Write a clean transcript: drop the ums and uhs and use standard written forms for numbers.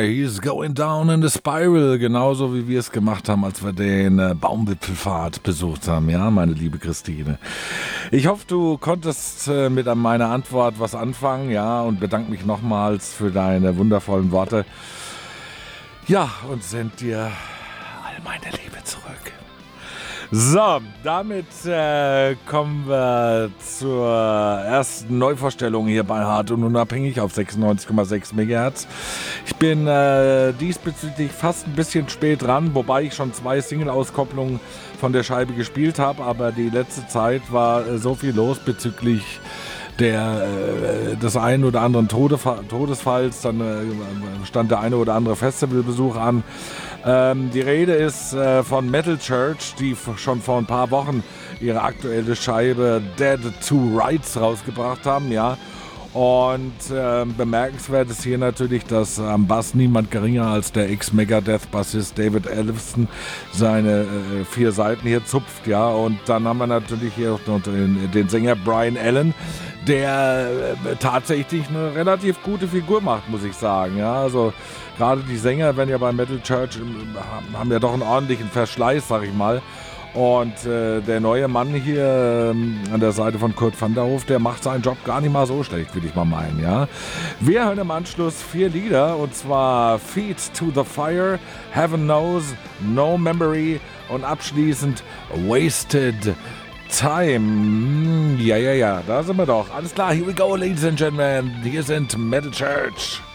he's going down in the spiral, genauso wie wir es gemacht haben, als wir den Baumwipfelpfad besucht haben, ja, meine liebe Christine. Ich hoffe, du konntest mit meiner Antwort was anfangen, ja, und bedanke mich nochmals für deine wundervollen Worte. Ja, und send dir all meine Liebe zurück. So, damit kommen wir zur ersten Neuvorstellung hier bei Hart und Unabhängig auf 96,6 MHz. Ich bin diesbezüglich fast ein bisschen spät dran, wobei ich schon 2 Single-Auskopplungen von der Scheibe gespielt habe, aber die letzte Zeit war so viel los bezüglich des einen oder anderen Todesfalls, dann stand der eine oder andere Festivalbesuch an. Die Rede ist von Metal Church, die schon vor ein paar Wochen ihre aktuelle Scheibe Dead to Rights rausgebracht haben, ja. Und bemerkenswert ist hier natürlich, dass am Bass niemand geringer als der Ex-Megadeth-Bassist David Ellefson seine 4 Saiten hier zupft, ja. Und dann haben wir natürlich hier noch den Sänger Brian Allen, der tatsächlich eine relativ gute Figur macht, muss ich sagen, ja. Also gerade die Sänger, wenn ja bei Metal Church, haben ja doch einen ordentlichen Verschleiß, sag ich mal. Und der neue Mann hier an der Seite von Kurt van der Hof, der macht seinen Job gar nicht mal so schlecht, würde ich mal meinen, ja. Wir hören im Anschluss 4 Lieder, und zwar Feet to the Fire, Heaven Knows, No Memory und abschließend Wasted Time. Ja, da sind wir doch. Alles klar, here we go, ladies and gentlemen. Hier sind Metal Church.